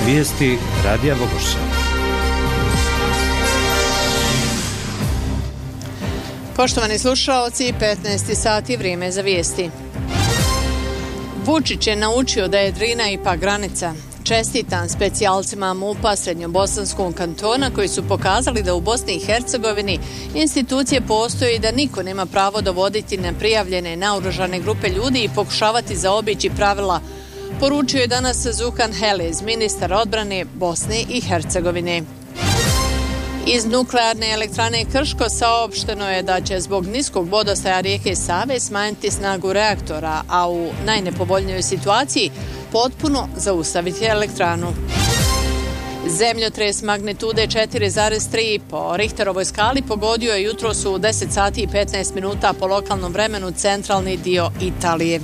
Vijesti Radija Vogošća. Poštovani slušaoci, 15 sati, vrijeme za vijesti. Vučić je naučio da je Drina ipak granica. Čestitam specijalcima MUP-a Srednjobosanskog kantona koji su pokazali da u Bosni i Hercegovini institucije postoje i da niko nema pravo dovoditi neprijavljene naoružane grupe ljudi i pokušavati zaobići pravila, poručio je danas Zukan Heliz, ministar odbrane Bosne i Hercegovine. Iz nuklearne elektrane Krško saopšteno je da će zbog niskog vodostaja rijeke Save smanjiti snagu reaktora, a u najnepovoljnijoj situaciji potpuno zaustaviti elektranu. Zemljotres magnitude 4,3 po Richterovoj skali pogodio je jutros u 10 sati i 15 minuta po lokalnom vremenu centralni dio Italije.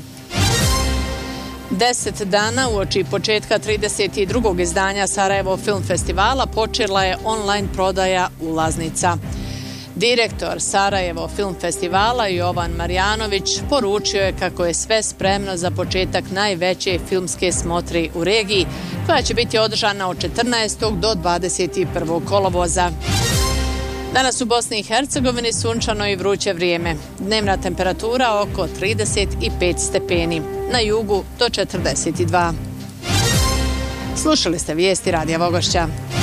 10 dana uoči početka 32. izdanja Sarajevo Film Festivala počela je online prodaja ulaznica. Direktor Sarajevo Film Festivala Jovan Marjanović poručio je kako je sve spremno za početak najveće filmske smotre u regiji, koja će biti održana od 14. do 21. kolovoza. Danas u Bosni i Hercegovini sunčano i vruće vrijeme. Dnevna temperatura oko 35 stepeni. Na jugu do 42. Slušali ste vijesti Radija Vogošća.